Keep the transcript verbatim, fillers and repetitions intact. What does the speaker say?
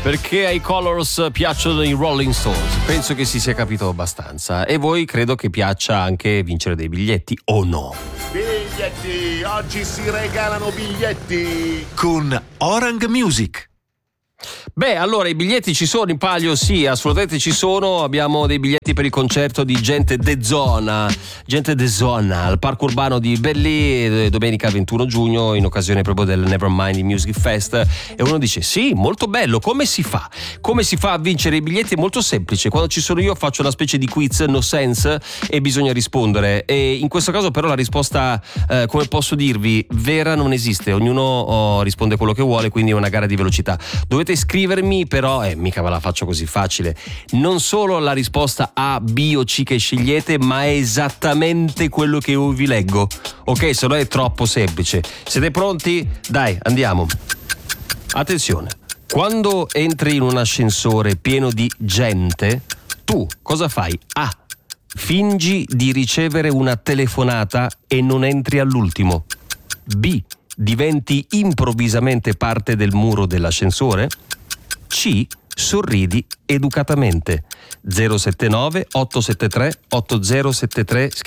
Perché ai Colors piacciono i Rolling Stones? Penso che si sia capito abbastanza. E voi credo che piaccia anche vincere dei biglietti, o no? Biglietti! Oggi si regalano biglietti! Con Orang Music. Beh, allora i biglietti ci sono in palio, sì, assolutamente ci sono. Abbiamo dei biglietti per il concerto di Gente de Zona, Gente de Zona al Parco Urbano di Belli domenica ventuno giugno in occasione proprio del Nevermind Music Fest. E uno dice: sì, molto bello, come si fa? Come si fa a vincere i biglietti? È molto semplice. Quando ci sono io faccio una specie di quiz no sense e bisogna rispondere. E in questo caso però la risposta, eh, come posso dirvi, vera non esiste. Ognuno oh, risponde quello che vuole, quindi è una gara di velocità. Dovete iscrivermi, però eh, mica ve la faccio così facile. Non solo la risposta A, B o C che scegliete, ma è esattamente quello che io vi leggo. Ok, se no è troppo semplice. Siete pronti? Dai, andiamo. Attenzione. Quando entri in un ascensore pieno di gente, tu cosa fai? A. Fingi di ricevere una telefonata e non entri all'ultimo. B. Diventi improvvisamente parte del muro dell'ascensore. C. Sorridi educatamente. zero sette nove otto sette tre otto zero sette tre